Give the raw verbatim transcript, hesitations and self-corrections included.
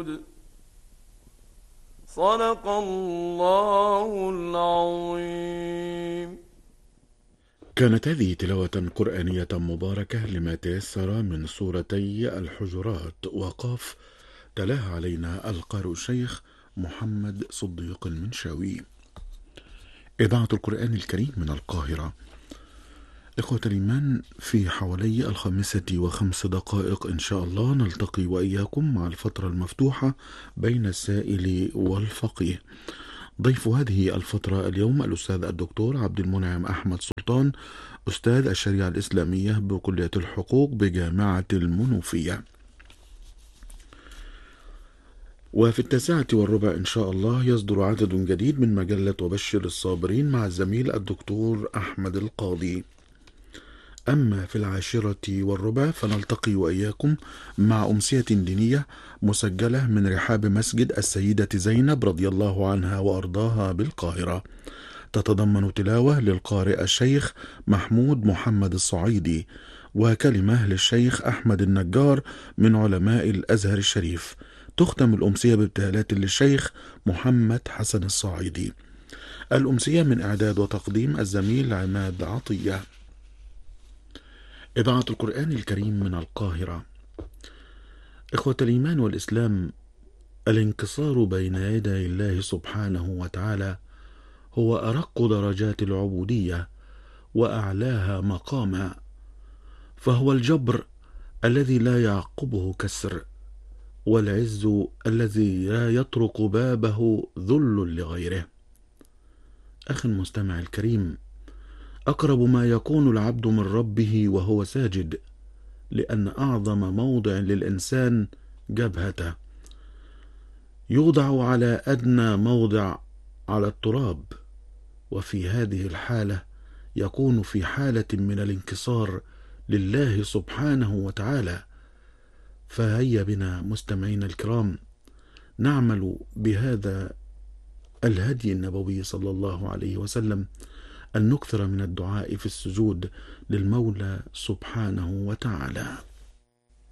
مسعود. صدق الله العظيم. كانت هذه تلاوة قرآنية مباركة لما تيسر من سورتي الحجرات وقاف، تلاها علينا القارئ الشيخ محمد صديق المنشاوي. إذاعة القرآن الكريم من القاهرة. إخوة الإيمان، في حوالي الخامسة وخمس دقائق إن شاء الله نلتقي وإياكم مع الفترة المفتوحة بين السائل والفقيه. ضيف هذه الفترة اليوم الأستاذ الدكتور عبد المنعم أحمد سلطان، أستاذ الشريعة الإسلامية بكلية الحقوق بجامعة المنوفية. وفي التاسعة والربع إن شاء الله يصدر عدد جديد من مجلة وبشر الصابرين مع الزميل الدكتور أحمد القاضي. أما في العاشرة والربع فنلتقي وإياكم مع أمسية دينية مسجلة من رحاب مسجد السيدة زينب رضي الله عنها وأرضاها بالقاهرة، تتضمن تلاوة للقارئ الشيخ محمود محمد الصعيدي وكلمة للشيخ أحمد النجار من علماء الأزهر الشريف. تختم الأمسية بابتهالات للشيخ محمد حسن الصعيدي. الأمسية من إعداد وتقديم الزميل عماد عطية. إذاعة القرآن الكريم من القاهرة. إخوة الإيمان والإسلام، الانكسار بين يدي الله سبحانه وتعالى هو أرق درجات العبودية وأعلاها مقاما، فهو الجبر الذي لا يعقبه كسر، والعز الذي لا يطرق بابه ذل لغيره. أخي المستمع الكريم، أقرب ما يكون العبد من ربه وهو ساجد، لأن أعظم موضع للإنسان جبهته، يوضع على أدنى موضع على التراب، وفي هذه الحالة يكون في حالة من الانكسار لله سبحانه وتعالى. فهيا بنا مستمعين الكرام نعمل بهذا الهدي النبوي صلى الله عليه وسلم، أن نكثر من الدعاء في السجود للمولى سبحانه وتعالى.